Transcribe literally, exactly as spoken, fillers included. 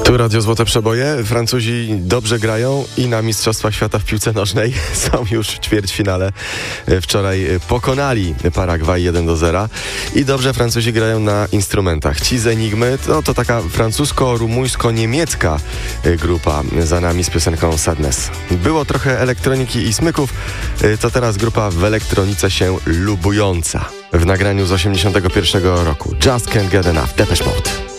Tu Radio Złote Przeboje. Francuzi dobrze grają i na Mistrzostwach Świata w piłce nożnej są już w ćwierćfinale. Wczoraj pokonali Paragwaj jeden do zera i dobrze Francuzi grają na instrumentach. Ci z Enigmy to, to taka francusko-rumuńsko-niemiecka grupa za nami z piosenką Sadness. Było trochę elektroniki i smyków, to teraz grupa w elektronice się lubująca. W nagraniu z osiemdziesiątego pierwszego roku Just Can't Get Enough, Depeche Mode.